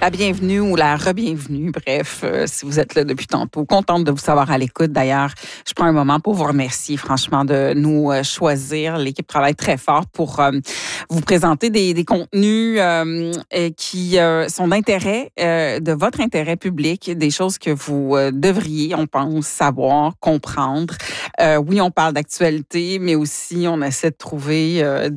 la bienvenue ou la re-bienvenue. Bref, si vous êtes là depuis tantôt, contente de vous savoir à l'écoute. D'ailleurs, je prends un moment pour vous remercier franchement de nous choisir. L'équipe travaille très fort pour vous présenter des contenus qui sont d'intérêt, de votre intérêt public, des choses que vous devriez, on pense, savoir, comprendre. Oui, on parle d'actualité, mais aussi on essaie de trouver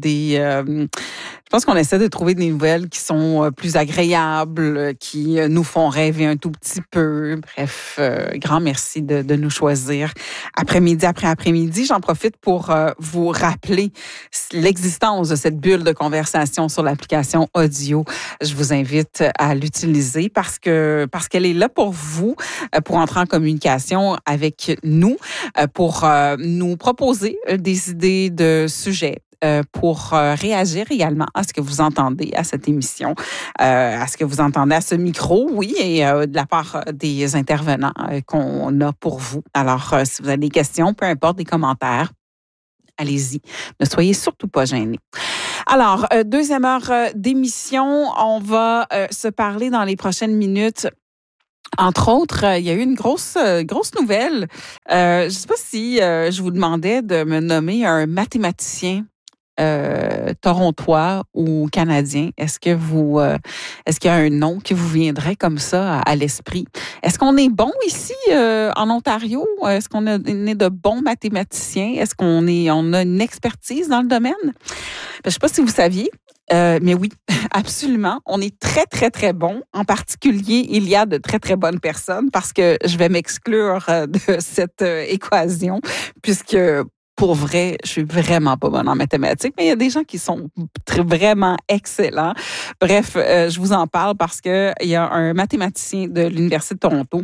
je pense qu'on essaie de trouver des nouvelles qui sont plus agréables, qui nous font rêver un tout petit peu. Bref, grand merci de nous choisir après-midi après après-midi. J'en profite pour vous rappeler l'existence de cette bulle de conversation sur l'application audio. Je vous invite à l'utiliser parce qu'elle est là pour vous, pour entrer en communication avec nous, pour nous proposer des idées de sujets, pour réagir également à ce que vous entendez à cette émission, à ce que vous entendez à ce micro, oui, et de la part des intervenants qu'on a pour vous. Alors, si vous avez des questions, peu importe, des commentaires, allez-y. Ne soyez surtout pas gênés. Alors, deuxième heure d'émission, on va se parler dans les prochaines minutes. Entre autres, il y a eu une grosse nouvelle. Je ne sais pas si je vous demandais de me nommer un mathématicien torontois ou canadien. Est-ce qu'il y a un nom qui vous viendrait comme ça à l'esprit? Est-ce qu'on est bon ici en Ontario? Est-ce qu'on est de bons mathématiciens? Est-ce qu'on a une expertise dans le domaine? Je ne sais pas si vous saviez, mais oui, absolument. On est très, très, très bon. En particulier, il y a de très, très bonnes personnes parce que je vais m'exclure de cette équation puisque pour vrai, je suis vraiment pas bonne en mathématiques, mais il y a des gens qui sont vraiment excellents. Bref, je vous en parle parce que il y a un mathématicien de l'Université de Toronto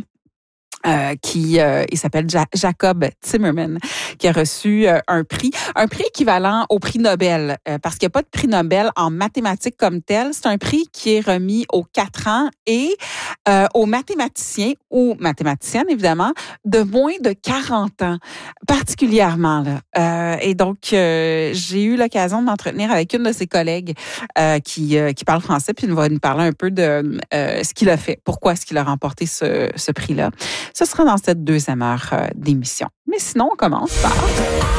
il s'appelle Jacob Timmerman, qui a reçu un prix équivalent au prix Nobel, parce qu'il n'y a pas de prix Nobel en mathématiques comme tel. C'est un prix qui est remis aux 4 ans et aux mathématiciens ou mathématiciennes, évidemment, de moins de 40 ans, particulièrement. Là. Et donc, j'ai eu l'occasion de m'entretenir avec une de ses collègues qui parle français, puis il va nous parler un peu de ce qu'il a fait, pourquoi est-ce qu'il a remporté ce prix-là. Ce sera dans cette deuxième heure d'émission. Mais sinon, on commence par...